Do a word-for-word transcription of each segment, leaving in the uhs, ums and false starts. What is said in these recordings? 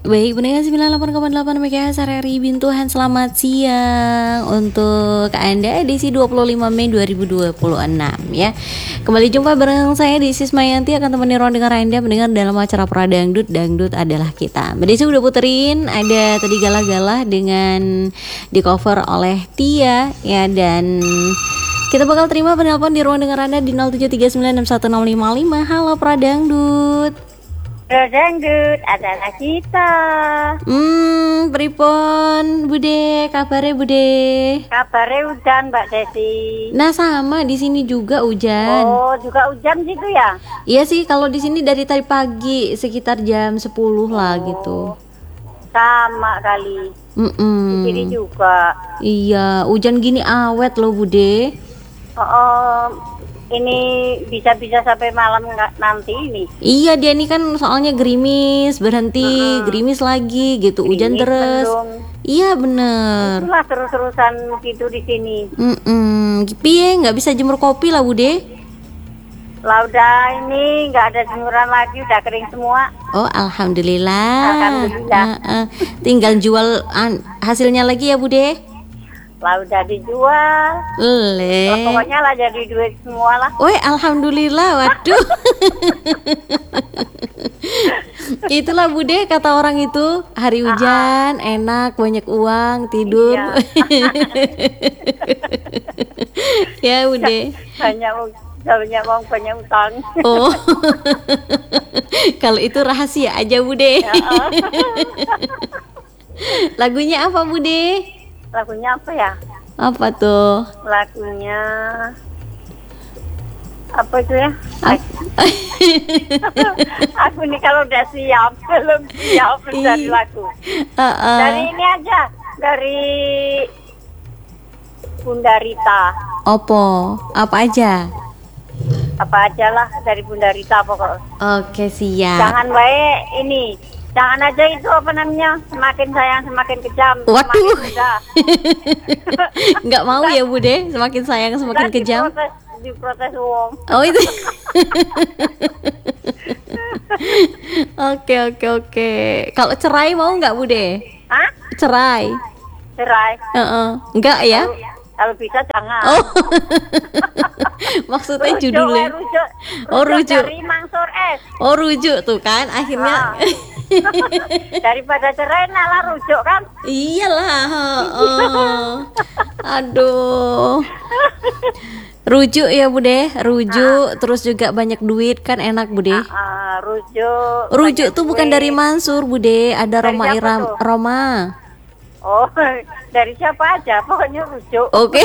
Baik, pendengar sembilan puluh delapan koma delapan MHz R R I Bintuhan, selamat siang untuk Anda edisi dua puluh lima Mei dua ribu dua puluh enam ya. Kembali jumpa bareng saya di Sismayanti, akan temani ruang dengar Anda mendengar dalam acara Pradangdut, Dangdut Adalah Kita. Mbak Desi udah puterin, ada tadi Galah-Galah dengan di cover oleh Tia ya, dan kita bakal terima penelpon di ruang dengar Anda di nol tujuh tiga sembilan enam satu nol lima lima. Halo Pradangdut. Pradangdut adalah kita. Hmm, pripun Bude, kabare Bude? Kabarnya hujan Mbak Desi. Nah, sama di sini juga hujan. Oh, juga hujan gitu ya? Iya sih, kalau di sini dari tadi pagi sekitar jam sepuluh lah Oh, gitu. sama kali. Mm-mm. Di sini juga. Iya, hujan gini awet loh Bude. Oh, oh, ini bisa-bisa sampai malam nggak nanti ini. Iya, dia ini kan soalnya gerimis, berhenti, Mm-mm. gerimis lagi gitu, hujan Gerimis, terus. mendung. Iya bener. Itulah terus-terusan gitu di sini. Mm-mm. Piye, nggak bisa jemur kopi lah Bude? Lah udah ini nggak ada jemuran lagi, udah kering semua. Oh, alhamdulillah. Alhamdulillah. Uh, uh. Tinggal jual an- hasilnya lagi ya Bude. Lah udah dijual. Le. Lah, pokoknya lah jadi duit semua lah. Woi, alhamdulillah. Waduh. Itulah Bude, kata orang itu, hari hujan, enak, banyak uang, tidur. Iya. Ya Bude. Banyak banyak uang, banyak utang. Oh. Kalau itu rahasia aja Bude. Ya. Lagunya apa Bude? Lagunya apa ya? Apa tuh? Lagunya apa itu ya? Ap- Aku nih kalau udah siap, belum siap dari lagu. Uh, uh. Dari ini aja, dari Bunda Rita. Opo, apa aja? Apa aja lah dari Bunda Rita pokoknya. Oke, siap. Jangan baik ini. Jangan aja itu apa namanya, semakin sayang semakin kejam. Waduh. Semakin mudah. Nggak mau ya Bude, semakin sayang semakin Nggak kejam. Diprotes, diprotes wong. Oh itu. Oke oke oke. Kalau cerai mau nggak Bude? Hah? Cerai? Cerai. Heeh. Nggak ya? Kalau bisa jangan. Oh. Maksudnya Rujuk, judulnya. eh, rujuk, Oh, rujuk. dari Mansur S. Oh rujuk tuh kan akhirnya. Daripada cerai malah rujuk kan. Iyalah. heeh. Aduh. Rujuk ya Bude, rujuk, terus juga banyak duit kan enak Bude. Ah, rujuk. Rujuk banyak tuh bukan duit. dari Mansur Bude, ada Dari Roma siapa Iram, tuh? Roma. Oh, dari siapa aja, pokoknya rujuk. Oke.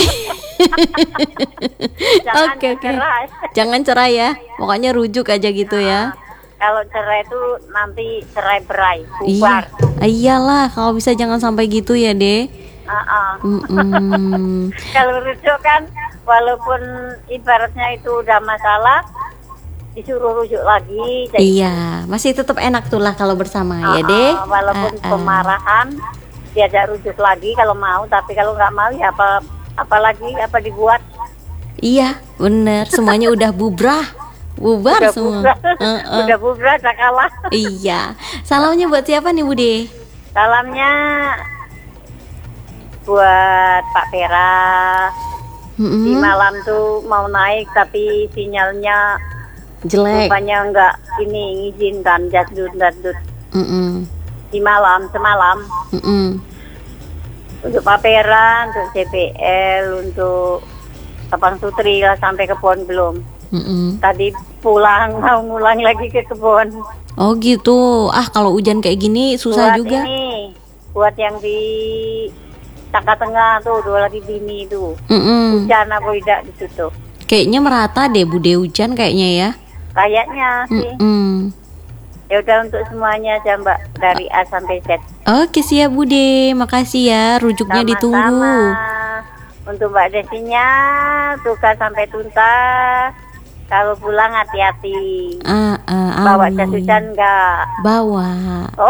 Jangan Oke oke. cerai. Jangan cerai ya, pokoknya rujuk aja gitu ya. Kalau cerai itu nanti cerai berai, Iya, bubar. ah, iyalah kalau bisa jangan sampai gitu ya deh. Ah, ah. Mm-mm. Kalau rujuk kan, walaupun ibaratnya itu udah masalah, disuruh rujuk lagi. jadi- Iya, masih tetap enak tuh lah kalau bersama Ah, ya deh. ah, walaupun Ah, ah. pemarahan, diajak rujuk lagi kalau mau, tapi kalau nggak mau ya apa, apalagi apa dibuat. Iya, bener. Semuanya udah bubrah, bubar Udah semua. bubar, Uh-uh. udah bubar, udah kalah. Iya. Salamnya buat siapa nih Bude? Salamnya buat Pak Pera. Mm-mm. Di malam tuh mau naik tapi sinyalnya Jelek. rupanya nggak ini ngizinkan jasdut jasdut Mm-mm. di malam semalam. Mm-mm. Untuk Pak Pera, untuk C P L, untuk Abang Sutri lah sampai kebun belum. Mm-mm. Tadi pulang mau ngulang lagi ke kebun. Oh gitu. Ah kalau hujan kayak gini susah Buat juga. ini, buat yang di Tangka Tengah tuh, dua lagi bini tuh. Mm-mm. Hujan apa tidak di situ? Kayaknya merata deh Bude, hujan kayaknya ya. Kayaknya sih. Mm-mm. Ya udah untuk semuanya aja Mbak, dari A sampai Z. Oke siap Bude, makasih ya. Rujuknya ditunggu. Sama-sama. Untuk Mbak Desinya, tugas sampai tuntas. Kalau pulang hati-hati. Ah, ah, Bawa amin. jas hujan enggak? Bawa. Oh,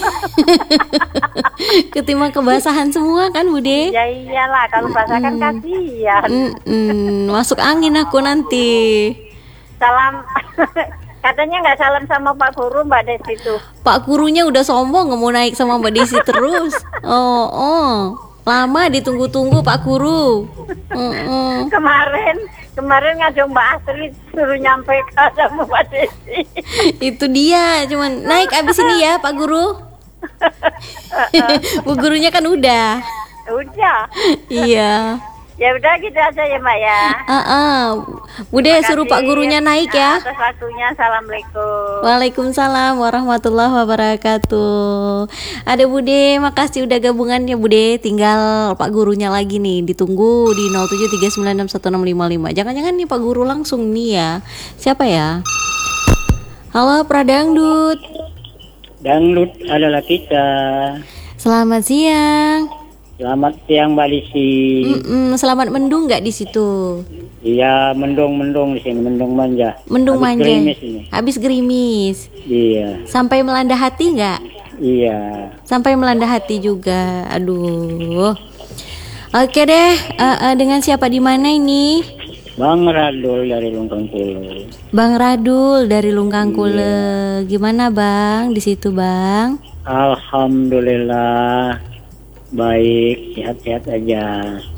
Ketimbang kebasahan semua kan Bude. ya iyalah, kalau basah kan kasihan. Mm-mm. Masuk angin aku nanti. Salam Katanya nggak salam sama Pak Guru Mbak Desi tuh. Pak gurunya udah sombong nggak mau naik sama Mbak Desi terus. Oh, oh. Lama ditunggu-tunggu Pak Guru. Mm-mm. Kemarin kemarin ngajak Mbak Astrid suruh nyampe ke sama Mbak Desi. Itu dia, cuman naik abis ini ya Pak Guru. Bu gurunya kan udah. Udah. Iya. Ya udah gitu aja ya Mbak ya. Ah, ah. Bude suruh Pak gurunya naik ya. Atas waktunya, assalamualaikum. Waalaikumsalam warahmatullahi wabarakatuh. Ada Bude, makasih udah gabungannya Bude. Tinggal Pak gurunya lagi nih, ditunggu di nol tujuh tiga sembilan enam satu enam lima lima. Jangan-jangan nih Pak guru langsung nih ya. Siapa ya? Halo Pradangdut. Dangdut adalah kita. Selamat siang. Selamat siang Mbak Desi. Mm-mm, selamat mendung nggak di situ? Iya, mendung-mendung di sini, mendung manja. Mendung Habis manja. gerimis ini. Habis gerimis. Iya, Sampai melanda hati nggak? iya. Sampai melanda hati juga. Aduh. Oke deh. eh, eh, dengan siapa di mana ini? Bang Radul dari Lungkang Kulo. Bang Radul dari Lungkang Kule. Gimana Bang di situ Bang? Alhamdulillah baik, sehat-sehat aja.